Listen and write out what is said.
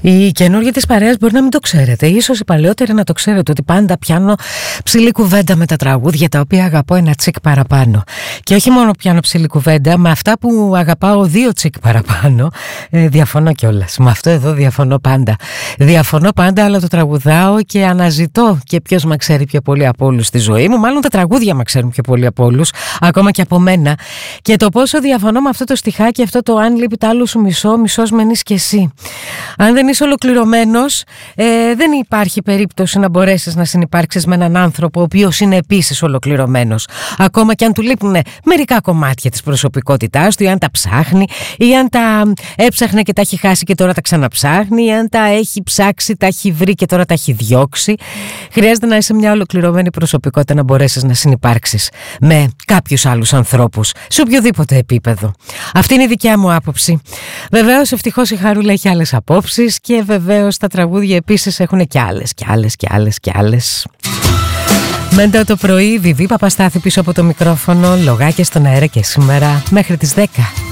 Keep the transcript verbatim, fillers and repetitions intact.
Οι καινούργοι της παρέας μπορεί να μην το ξέρετε, ίσως οι παλαιότεροι να το ξέρετε, ότι πάντα πιάνω ψηλή κουβέντα με τα τραγούδια τα οποία αγαπώ ένα τσικ παραπάνω. Και όχι μόνο πιάνω ψηλή κουβέντα, με αυτά που αγαπάω δύο τσικ παραπάνω. Ε, διαφωνώ κιόλας. Με αυτό εδώ διαφωνώ πάντα. Διαφωνώ πάντα, αλλά το τραγουδάω και αναζητώ και ποιος με ξέρει πιο πολύ από όλους στη ζωή μου. Μάλλον τα τραγούδια με ξέρουν πιο πολύ από όλους, ακόμα και από μένα. Και το πόσο διαφωνώ με αυτό το στιχάκι, αυτό το αν λείπει το άλλο σου μισό, μισός μένεις κι εσύ. Αν δεν είσαι ολοκληρωμένος, ε, δεν υπάρχει περίπτωση να μπορέσεις να συνυπάρξεις με έναν άνθρωπο ο οποίος είναι επίσης ολοκληρωμένος. Ακόμα και αν του λείπουν μερικά κομμάτια της προσωπικότητάς του, ή αν τα ψάχνει, ή αν τα έψαχνε και τα έχει χάσει και τώρα τα ξαναψάχνει, ή αν τα έχει ψάξει, τα έχει βρει και τώρα τα έχει διώξει. Χρειάζεται να είσαι μια ολοκληρωμένη προσωπικότητα να μπορέσεις να συνυπάρξεις με κάποιους άλλους ανθρώπους, σε οποιοδήποτε επίπεδο. Αυτή είναι η δικιά μου άποψη. Βεβαίως, ευτυχώς η Χαρούλα έχει άλλες απόψεις και βεβαίως τα τραγούδια επίσης έχουν και άλλες και άλλες και άλλες και άλλες. Μέντα το πρωί, Βιβί Παπαστάθη πίσω από το μικρόφωνο, λογάκια στον αέρα και σήμερα μέχρι τις δέκα.